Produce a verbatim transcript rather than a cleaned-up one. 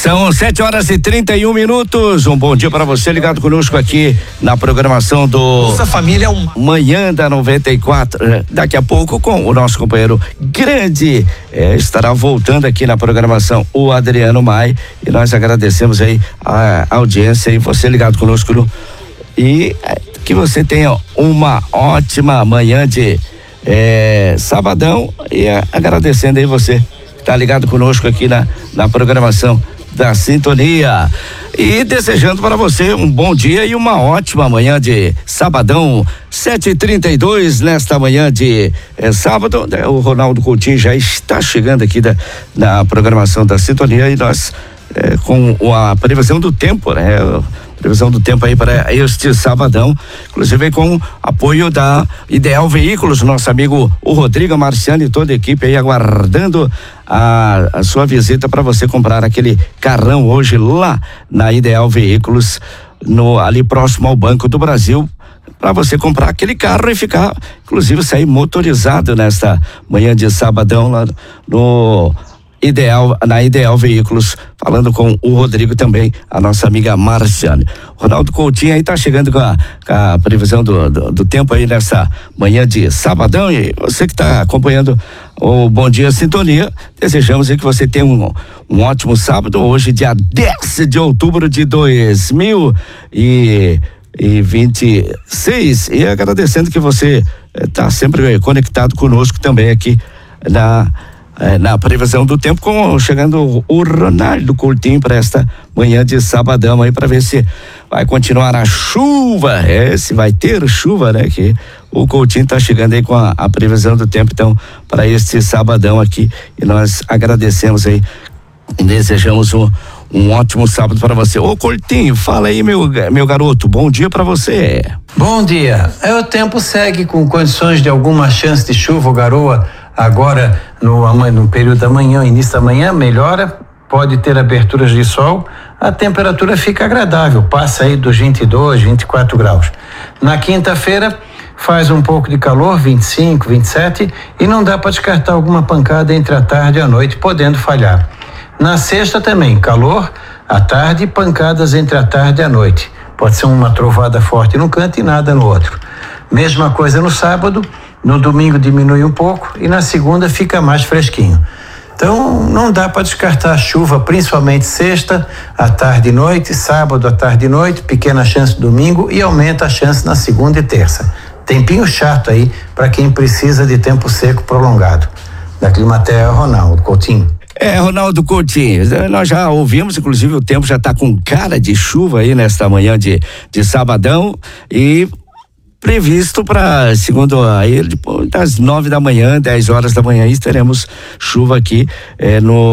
São sete horas e trinta e um minutos. Um bom dia para você ligado conosco aqui na programação do Nossa Família é um... Manhã da noventa e quatro. Daqui a pouco com o nosso companheiro grande eh, estará voltando aqui na programação o Adriano Mai, e nós agradecemos aí a audiência e você ligado conosco no, e eh, que você tenha uma ótima manhã de eh, sabadão, e eh, agradecendo aí você que tá ligado conosco aqui na, na programação da Sintonia, e desejando para você um bom dia e uma ótima manhã de sabadão, sete e trinta e dois nesta manhã de eh, sábado. O Ronaldo Coutinho já está chegando aqui da, na programação da Sintonia, e nós eh, com a previsão do tempo, né? Previsão do tempo aí para este sabadão, inclusive com apoio da Ideal Veículos, nosso amigo o Rodrigo Marciano e toda a equipe aí aguardando a, a sua visita para você comprar aquele carrão hoje lá na Ideal Veículos, no, ali próximo ao Banco do Brasil, para você comprar aquele carro e ficar, inclusive sair motorizado nesta manhã de sabadão lá no Ideal, na Ideal Veículos, falando com o Rodrigo também, a nossa amiga Marciane. Ronaldo Coutinho aí tá chegando com a, com a previsão do, do, do tempo aí nessa manhã de sabadão, e você que tá acompanhando o Bom Dia Sintonia, desejamos aí que você tenha um, um ótimo sábado, hoje dia dez de outubro de dois mil e vinte e seis, e agradecendo que você está sempre conectado conosco também aqui na É, na previsão do tempo, com chegando o Ronaldo Coutinho para esta manhã de sabadão aí, para ver se vai continuar a chuva, é, se vai ter chuva, né? Que o Coutinho tá chegando aí com a, a previsão do tempo, então, para este sabadão aqui, e nós agradecemos aí, desejamos um, um ótimo sábado para você. Ô Coutinho, fala aí, meu, meu garoto, bom dia para você. Bom dia. É, o tempo segue com condições de alguma chance de chuva ou garoa. Agora, no, no período da manhã, início da manhã, melhora, pode ter aberturas de sol, a temperatura fica agradável, passa aí dos vinte e dois, vinte e quatro graus. Na quinta-feira, faz um pouco de calor, vinte e cinco, vinte e sete, e não dá para descartar alguma pancada entre a tarde e a noite, podendo falhar. Na sexta também, calor à tarde e pancadas entre a tarde e a noite. Pode ser uma trovada forte num canto e nada no outro. Mesma coisa no sábado. No domingo diminui um pouco e na segunda fica mais fresquinho. Então não dá para descartar a chuva, principalmente sexta, à tarde e noite, sábado à tarde e noite, pequena chance domingo, e aumenta a chance na segunda e terça. Tempinho chato aí para quem precisa de tempo seco prolongado. Da Climaterra, Ronaldo Coutinho. É, Ronaldo Coutinho, nós já ouvimos, inclusive o tempo já está com cara de chuva aí nesta manhã de, de sabadão, e previsto para, segundo aí, depois das nove da manhã, dez horas da manhã, teremos chuva aqui eh, no